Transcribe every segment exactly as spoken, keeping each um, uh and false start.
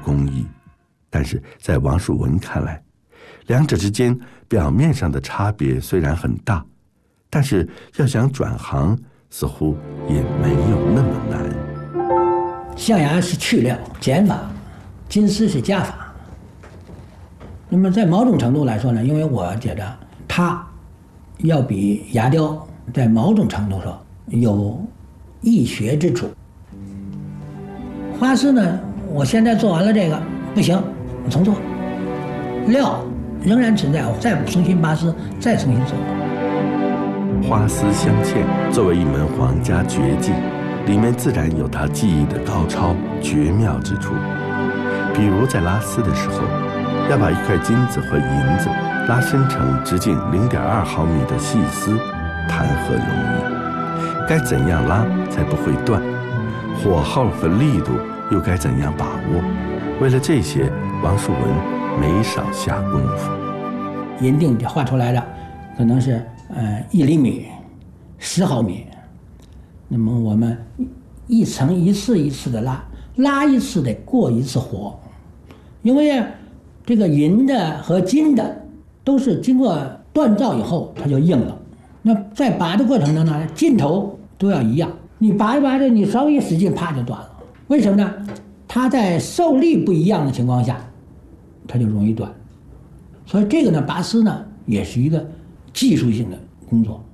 工艺，但是在王树文看来，两者之间表面上的差别虽然很大，但是要想转行，似乎也没有那么难。 象牙是去料减法，金丝是加法。那么在某种程度来说呢，因为我觉得它要比牙雕在某种程度上有易学之处。花丝呢，我现在做完了这个不行，我重做，料仍然存在，我再重新拔丝，再重新做。 花丝镶嵌作为一门皇家绝技，里面自然有它技艺的高超绝妙之处。比如在拉丝的时候，要把一块金子或银子拉伸成直径零点二毫米的细丝，谈何容易？该怎样拉才不会断？火候和力度又该怎样把握？为了这些，王树文没少下功夫。 银锭画出来的可能是呃一厘米、十毫米，那么我们一层一次一次的拉，拉一次得过一次火，因为这个银的和金的都是经过锻造以后它就硬了。那在拔的过程中呢，劲头都要一样，你拔着拔着，你稍微一使劲，啪就断了。为什么呢？它在受力不一样的情况下，它就容易断。所以这个呢，拔丝呢也是一个技术性的工作。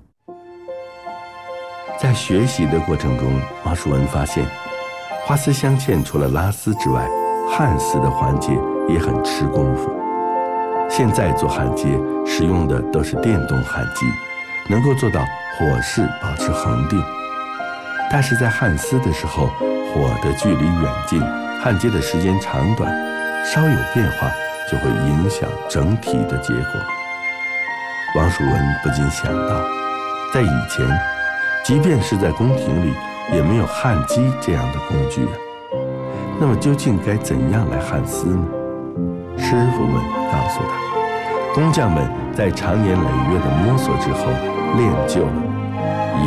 在学习的过程中，王树文发现，花丝镶嵌除了拉丝之外，焊丝的环节也很吃功夫。现在做焊接使用的都是电动焊机，能够做到火势保持恒定。但是在焊丝的时候，火的距离远近、焊接的时间长短，稍有变化就会影响整体的结果。王树文不禁想到，在以前，即便是在宫廷里，也没有焊机这样的工具啊。那么究竟该怎样来焊丝呢？师傅们告诉他，工匠们在长年累月的摸索之后，练就了